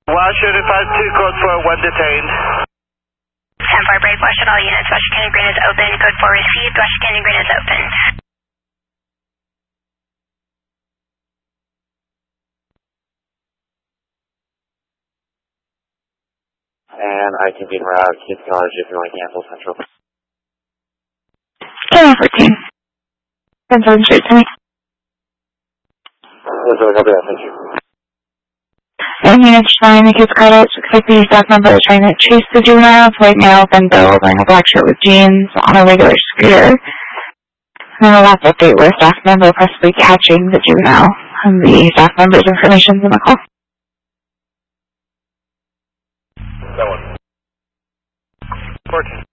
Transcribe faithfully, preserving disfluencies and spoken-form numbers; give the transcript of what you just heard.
Washington five two, code four, one detained. ten four, break, Washington, all units. Washington Green is open. Code four received. Washington Green is open. And I can be en route to Kids College if you want to cancel Central. ten fourteen. ten seven straight to me. That's really helpful, thank you. And units trying the Kids College. Looks like the staff member is trying to chase the juvenile. Right now, Ben Bill wearing a black shirt with jeans on a regular scooter. And then a last update where a staff member possibly catching the juvenile. And the staff member's information is in the call. That one. fourteen.